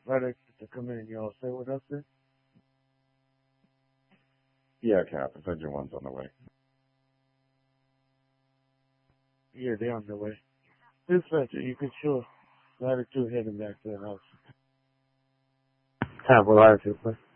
Right to come in. You all stay with us then? Yeah, Cap. I said your one's on the way. Yeah, they're on the way. Dispatcher, you can show Latitude heading back to the house. Time for Latitude, please.